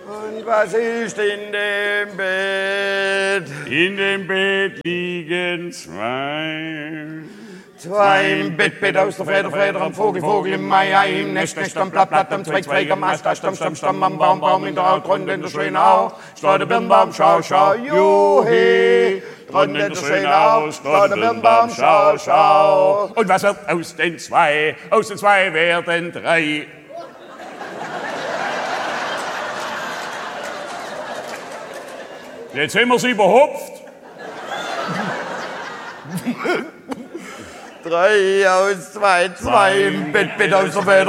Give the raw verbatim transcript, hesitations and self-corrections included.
Und was ist in dem Bett? In dem Bett liegen zwei. Zwei im Bett, Bett aus der Feder, Feder am Vogel, Vogel im Mai, Ei im Nest, Nest am Blatt, Blatt am Zweig, Zweig am Ast, Ast am Stamm, Stamm am Baum, Baum in der Haut, Rund in der schöne Au. Steht der Birnbaum, schau, schau, juhe. Rund in der schöne Au, steht der Birnbaum, schau, schau. Und was wird aus den zwei? Aus den zwei werden drei. Jetzt haben wir sie überhupft. Drei aus zwei, zwei im Bett, Bett aus der Feder.